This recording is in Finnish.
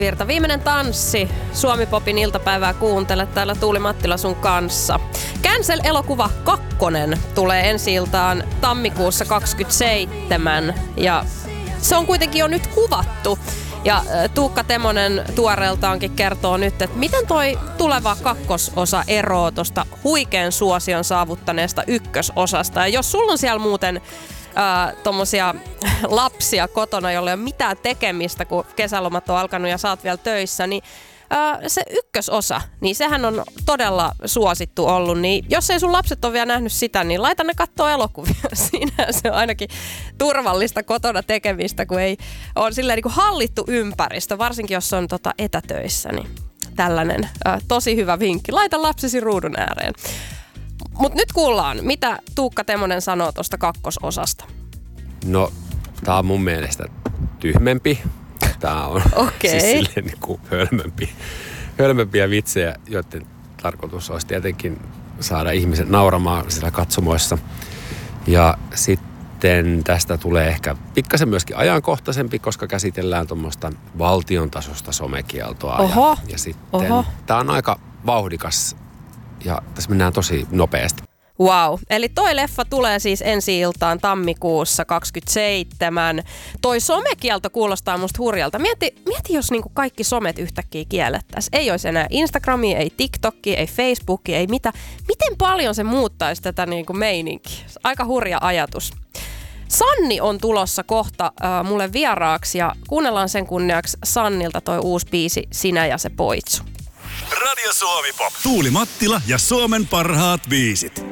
Virta, viimeinen tanssi. Suomi-popin iltapäivää kuuntele täällä Tuuli Mattila sun kanssa. Cancel-elokuva 2 tulee ensi-iltaan tammikuussa 27 ja se on kuitenkin jo nyt kuvattu. Ja Tuukka Temonen tuoreeltaankin kertoo nyt, että miten toi tuleva kakkososa eroo tuosta huikean suosion saavuttaneesta ykkösosasta. Ja jos sulla on siellä muuten tommosia lapsia kotona, joilla ei ole mitään tekemistä, kun kesälomat on alkanut ja sä oot vielä töissä, niin se ykkösosa, niin sehän on todella suosittu ollut. Niin jos ei sun lapset ole vielä nähnyt sitä, niin laita ne kattoo elokuvia. Siinä se on ainakin turvallista kotona tekemistä, kun ei ole silleen niin kuin hallittu ympäristö, varsinkin jos on etätöissä. Niin tällainen tosi hyvä vinkki. Laita lapsesi ruudun ääreen. Mutta nyt kuullaan, mitä Tuukka Temonen sanoo tuosta kakkososasta. No, tää on mun mielestä tyhmempi. Tää on siis silleen niin kuin hölmempiä vitsejä, joiden tarkoitus olisi tietenkin saada ihmiset nauramaan siellä katsomoissa. Ja sitten tästä tulee ehkä pikkasen myöskin ajankohtaisempi, koska käsitellään tuommoista valtion tasosta somekieltoa. Ja sitten tää on aika vauhdikas ja tässä mennään tosi nopeasti. Wow. Eli toi leffa tulee siis ensi-iltaan tammikuussa 27. Toi somekielto kuulostaa musta hurjalta. Mieti jos niinku kaikki somet yhtäkkiä kiellettäisiin. Ei olisi enää Instagramia, ei TikTokia, ei Facebookia, ei mitä. Miten paljon se muuttaisi tätä niinku meininkiä? Aika hurja ajatus. Sanni on tulossa kohta mulle vieraaksi ja kuunnellaan sen kunniaksi Sannilta toi uusi biisi Sinä ja se poitsu. Radio Suomi Pop. Tuuli Mattila ja Suomen parhaat biisit.